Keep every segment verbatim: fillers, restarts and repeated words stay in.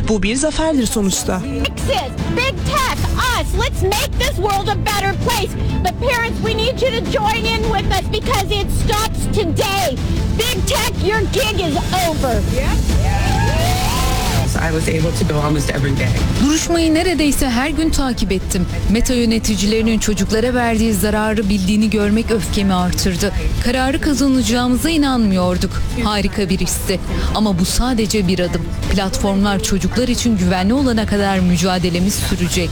Bu bir zaferdir sonuçta. Big tech, us, let's make this world a better place. But parents, we need you to join in with us because it stops today. Big tech, your gig is over. I was able to go almost every day. Duruşmayı neredeyse her gün takip ettim. Meta yöneticilerinin çocuklara verdiği zararı bildiğini görmek öfkemi artırdı. Kararı kazanacağımıza inanmıyorduk. Harika bir histi. Ama bu sadece bir adım. Platformlar çocuklar için güvenli olana kadar mücadelemiz sürecek.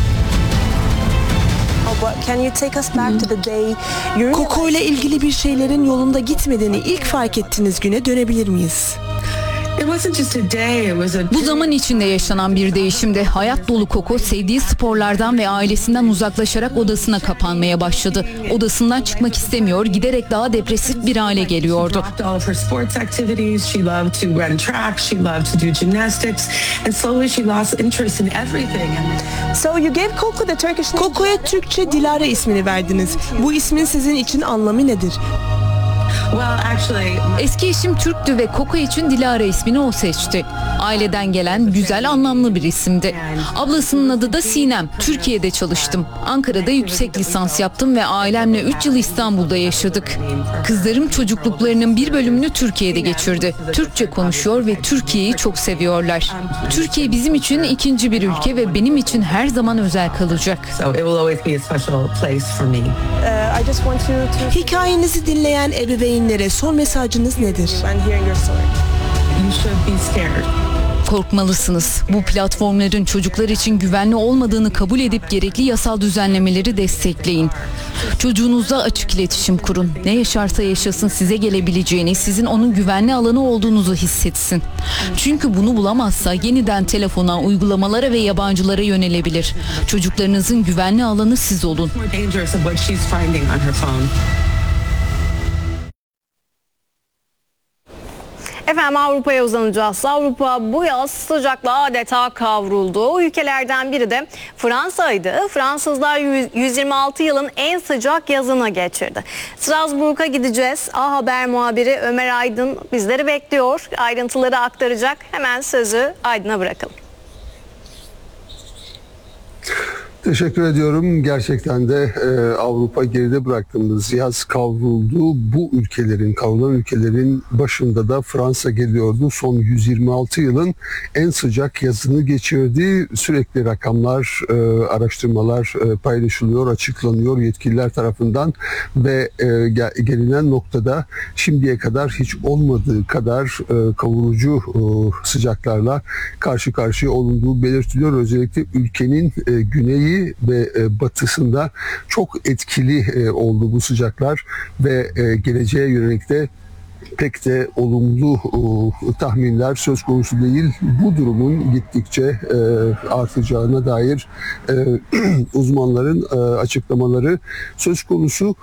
Coco ile ilgili bir şeylerin yolunda gitmediğini ilk fark ettiğiniz güne dönebilir miyiz? Bu zaman içinde yaşanan bir değişimdi. Hayat dolu Coco sevdiği sporlardan ve ailesinden uzaklaşarak odasına kapanmaya başladı. Odasından çıkmak istemiyor, giderek daha depresif bir hale geliyordu. Coco'ya Türkçe Dilara ismini verdiniz. Bu ismin sizin için anlamı nedir? Eski eşim Türktü ve Coco için Dilara ismini o seçti. Aileden gelen güzel, anlamlı bir isimdi. Ablasının adı da Sinem. Türkiye'de çalıştım. Ankara'da yüksek lisans yaptım ve ailemle üç yıl İstanbul'da yaşadık. Kızlarım çocukluklarının bir bölümünü Türkiye'de geçirdi. Türkçe konuşuyor ve Türkiye'yi çok seviyorlar. Türkiye bizim için ikinci bir ülke ve benim için her zaman özel kalacak. Hikayenizi dinleyen ebeveynlere son mesajınız nedir? Korkmalısınız. Bu platformların çocuklar için güvenli olmadığını kabul edip gerekli yasal düzenlemeleri destekleyin. Çocuğunuzla açık iletişim kurun. Ne yaşarsa yaşasın size gelebileceğini, sizin onun güvenli alanı olduğunuzu hissetsin. Çünkü bunu bulamazsa yeniden telefona, uygulamalara ve yabancılara yönelebilir. Çocuklarınızın güvenli alanı siz olun. Efendim Avrupa'ya uzanacağız. Avrupa bu yaz sıcakla adeta kavruldu. O ülkelerden biri de Fransa'ydı. Fransızlar yüz yirmi altı yılın en sıcak yazını geçirdi. Strasbourg'a gideceğiz. A Haber muhabiri Ömer Aydın bizleri bekliyor. Ayrıntıları aktaracak. Hemen sözü Aydın'a bırakalım. Teşekkür ediyorum. Gerçekten de e, Avrupa geride bıraktığımız yaz kavruldu. Bu ülkelerin, kavrulan ülkelerin başında da Fransa geliyordu. Son yüz yirmi altı yılın en sıcak yazını geçirdi. Sürekli rakamlar, e, araştırmalar e, paylaşılıyor, açıklanıyor yetkililer tarafından ve e, gelinen noktada şimdiye kadar hiç olmadığı kadar e, kavurucu e, sıcaklarla karşı karşıya olunduğu belirtiliyor. Özellikle ülkenin e, güneyi ve batısında çok etkili oldu bu sıcaklar ve geleceğe yönelik de pek de olumlu tahminler söz konusu değil. Bu durumun gittikçe artacağına dair uzmanların açıklamaları söz konusu.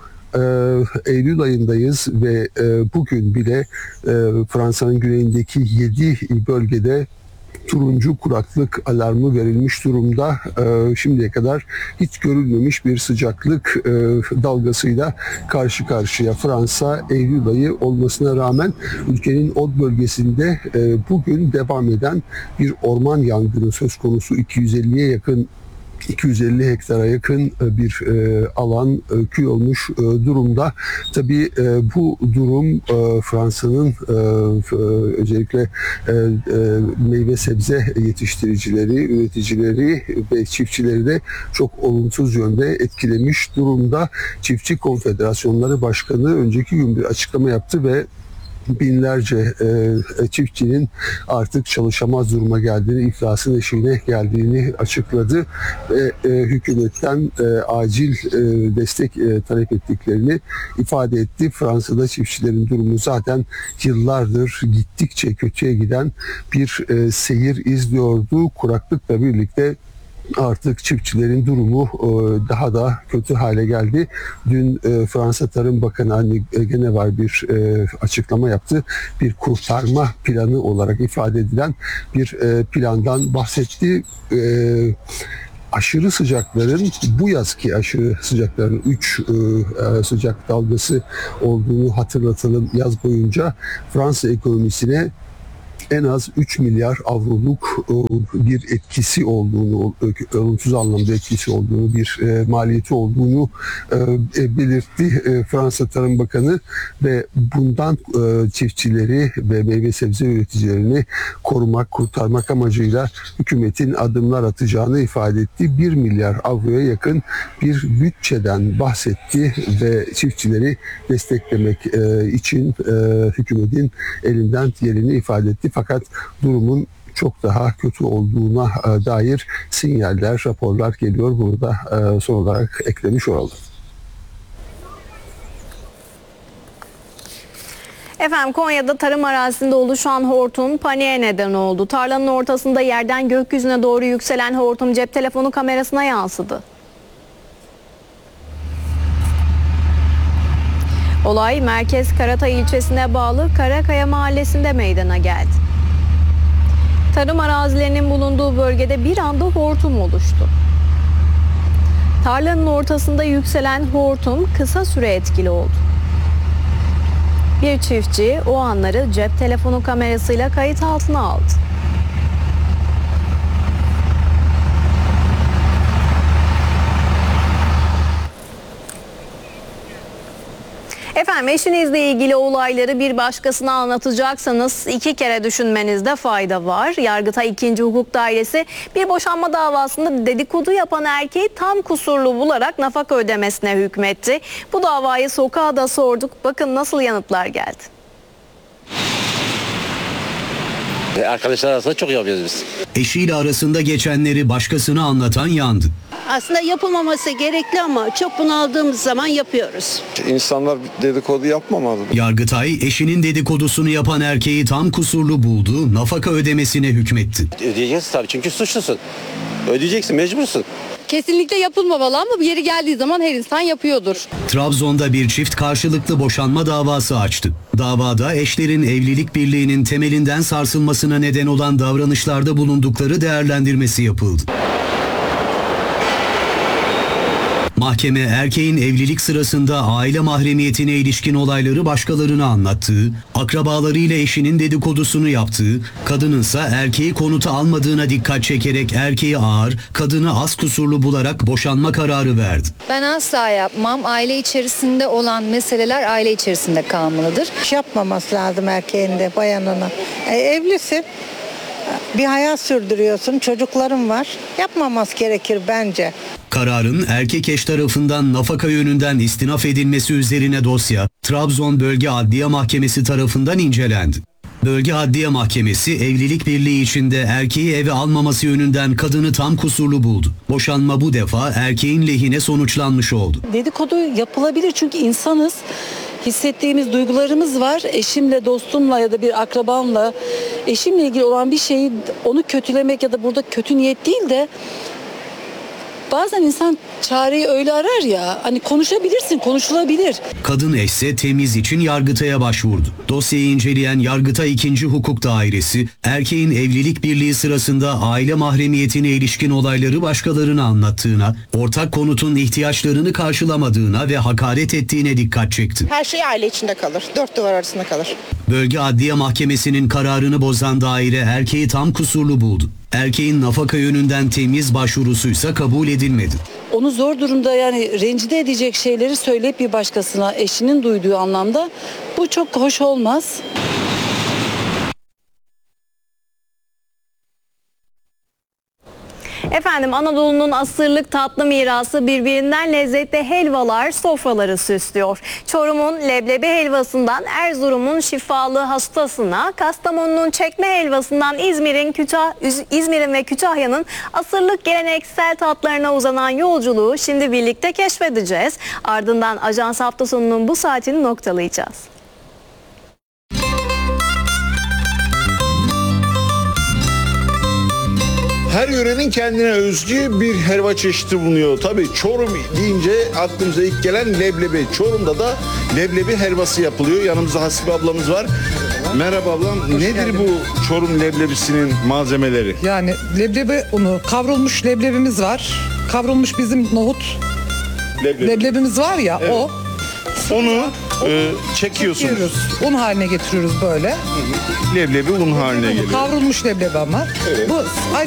Eylül ayındayız ve bugün bile Fransa'nın güneyindeki yedi bölgede turuncu kuraklık alarmı verilmiş durumda. Ee, şimdiye kadar hiç görülmemiş bir sıcaklık e, dalgasıyla karşı karşıya Fransa Eylül ayı olmasına rağmen ülkenin o bölgesinde e, bugün devam eden bir orman yangını söz konusu. iki yüz elliye yakın iki yüz elli hektara yakın bir e, alan e, kül olmuş e, durumda. Tabii e, bu durum e, Fransa'nın e, özellikle e, e, meyve sebze yetiştiricileri, üreticileri ve çiftçileri de çok olumsuz yönde etkilemiş durumda. Çiftçi Konfederasyonları Başkanı önceki gün bir açıklama yaptı ve binlerce e, çiftçinin artık çalışamaz duruma geldiğini, iflasın eşiğine geldiğini açıkladı ve e, hükümetten e, acil e, destek e, talep ettiklerini ifade etti. Fransa'da çiftçilerin durumu zaten yıllardır gittikçe kötüye giden bir e, seyir izliyordu. Kuraklıkla birlikte artık çiftçilerin durumu daha da kötü hale geldi. Dün Fransa Tarım Bakanı Anne Genevard bir açıklama yaptı. Bir kurtarma planı olarak ifade edilen bir plandan bahsetti. Aşırı sıcakların, bu yazki aşırı sıcakların üç e, sıcak dalgası olduğunu hatırlatalım. Yaz boyunca Fransa ekonomisine en az üç milyar avroluk bir etkisi olduğunu, olumsuz anlamda etkisi olduğunu, bir maliyeti olduğunu belirtti Fransa Tarım Bakanı ve bundan çiftçileri ve meyve sebze üreticilerini korumak, kurtarmak amacıyla hükümetin adımlar atacağını ifade etti. bir milyar avroya yakın bir bütçeden bahsetti ve çiftçileri desteklemek için hükümetin elinden geleni ifade etti. Fakat durumun çok daha kötü olduğuna dair sinyaller, raporlar geliyor. Bunu da son olarak eklemiş olalım. Efendim Konya'da tarım arazisinde oluşan hortum paniğe neden oldu. Tarlanın ortasında yerden gökyüzüne doğru yükselen hortum cep telefonu kamerasına yansıdı. Olay Merkez Karatay ilçesine bağlı Karakaya mahallesinde meydana geldi. Tarım arazilerinin bulunduğu bölgede bir anda hortum oluştu. Tarlanın ortasında yükselen hortum kısa süre etkili oldu. Bir çiftçi o anları cep telefonu kamerasıyla kayıt altına aldı. Efendim eşinizle ilgili olayları bir başkasına anlatacaksanız iki kere düşünmenizde fayda var. Yargıtay ikinci Hukuk Dairesi bir boşanma davasında dedikodu yapan erkeği tam kusurlu bularak nafaka ödemesine hükmetti. Bu davayı sokağa da sorduk. Bakın nasıl yanıtlar geldi. Arkadaşlar arasında çok yapıyoruz biz. Eşiyle arasında geçenleri başkasına anlatan yandı. Aslında yapılmaması gerekli ama çok bunaldığımız zaman yapıyoruz. İnsanlar dedikodu yapmamalı. Yargıtay eşinin dedikodusunu yapan erkeği tam kusurlu buldu, nafaka ödemesine hükmetti. Ödeyeceksin tabii çünkü suçlusun. Ödeyeceksin, mecbursun. Kesinlikle yapılmamalı ama bir yeri geldiği zaman her insan yapıyordur. Trabzon'da bir çift karşılıklı boşanma davası açtı. Davada eşlerin evlilik birliğinin temelinden sarsılmasına neden olan davranışlarda bulundukları değerlendirmesi yapıldı. Mahkeme erkeğin evlilik sırasında aile mahremiyetine ilişkin olayları başkalarına anlattığı, akrabalarıyla eşinin dedikodusunu yaptığı, kadınınsa erkeği konuta almadığına dikkat çekerek erkeği ağır, kadını az kusurlu bularak boşanma kararı verdi. Ben asla yapmam. Aile içerisinde olan meseleler aile içerisinde kalmalıdır. Yapmaması lazım erkeğin de bayanına. E, evlisin. Bir hayat sürdürüyorsun, çocukların var. Yapmaması gerekir bence. Kararın erkek eş tarafından nafaka yönünden istinaf edilmesi üzerine dosya Trabzon Bölge Adliye Mahkemesi tarafından incelendi. Bölge Adliye Mahkemesi evlilik birliği içinde erkeği eve almaması yönünden kadını tam kusurlu buldu. Boşanma bu defa erkeğin lehine sonuçlanmış oldu. Dedikodu yapılabilir çünkü insanız. Hissettiğimiz duygularımız var. Eşimle, dostumla ya da bir akrabamla eşimle ilgili olan bir şeyi onu kötülemek ya da burada kötü niyet değil de bazen insan çareyi öyle arar ya, hani konuşabilirsin, konuşulabilir. Kadın eşse temiz için Yargıtay'a başvurdu. Dosyayı inceleyen Yargıtay ikinci Hukuk Dairesi, erkeğin evlilik birliği sırasında aile mahremiyetine ilişkin olayları başkalarına anlattığına, ortak konutun ihtiyaçlarını karşılamadığına ve hakaret ettiğine dikkat çekti. Her şey aile içinde kalır, dört duvar arasında kalır. Bölge Adliye Mahkemesi'nin kararını bozan daire erkeği tam kusurlu buldu. Erkeğin nafaka yönünden temiz başvurusuysa kabul edilmedi. Onu zor durumda yani rencide edecek şeyleri söyleyip bir başkasına eşinin duyduğu anlamda bu çok hoş olmaz. Efendim Anadolu'nun asırlık tatlı mirası birbirinden lezzetli helvalar sofraları süslüyor. Çorum'un leblebi helvasından Erzurum'un şifalı hastasına, Kastamonu'nun çekme helvasından İzmir'in Kütah İzmir'in ve Kütahya'nın asırlık geleneksel tatlarına uzanan yolculuğu şimdi birlikte keşfedeceğiz. Ardından Ajans hafta sonunun bu saatini noktalayacağız. Her yörenin kendine özgü bir helva çeşidi bulunuyor. Tabii Çorum deyince aklımıza ilk gelen leblebi. Çorum'da da leblebi helvası yapılıyor. Yanımızda Hasibe ablamız var. Merhaba ablam. Hoş Nedir geldin. Bu Çorum leblebisinin malzemeleri? Yani leblebi unu, kavrulmuş leblebimiz var. Kavrulmuş bizim nohut leblebi. leblebimiz var ya, evet. O. Onu e, çekiyorsunuz. Çekiyoruz. Un haline getiriyoruz böyle. Leblebi un haline geliyor. Kavrulmuş leblebi ama. Evet. Bu ay-